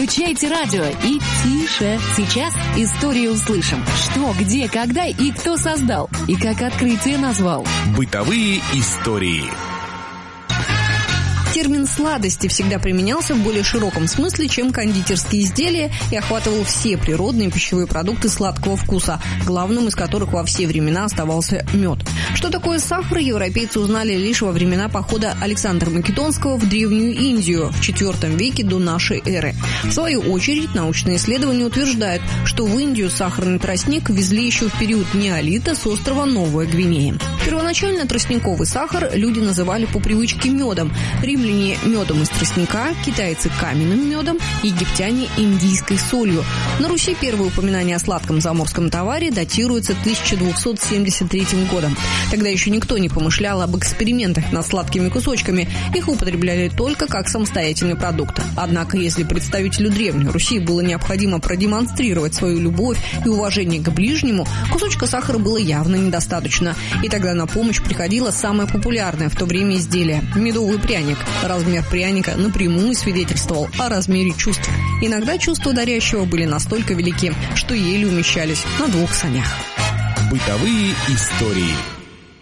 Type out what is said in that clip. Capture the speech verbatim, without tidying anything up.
Включайте радио и тише. Сейчас историю услышим. Что, где, когда и кто создал. И как открытие назвал. Бытовые истории. Термин «сладости» всегда применялся в более широком смысле, чем кондитерские изделия, и охватывал все природные пищевые продукты сладкого вкуса, главным из которых во все времена оставался мед. Что такое сахар, европейцы узнали лишь во времена похода Александра Македонского в Древнюю Индию в четвёртом веке до нашей эры. В свою очередь, научные исследования утверждают, что в Индию сахарный тростник везли еще в период неолита с острова Новая Гвинея. Первоначально тростниковый сахар люди называли по привычке медом. Римляне – медом из тростника, китайцы – каменным медом, египтяне – индийской солью. На Руси первое упоминание о сладком заморском товаре датируется тысяча двухсот семьдесят третьим годом. Тогда еще никто не помышлял об экспериментах над сладкими кусочками. Их употребляли только как самостоятельный продукт. Однако, если представителю Древней Руси было необходимо продемонстрировать свою любовь и уважение к ближнему, кусочка сахара было явно недостаточно. И тогда на помощь приходило самое популярное в то время изделие – медовый пряник. Размер пряника напрямую свидетельствовал о размере чувств. Иногда чувства дарящего были настолько велики, что еле умещались на двух санях. Бытовые истории.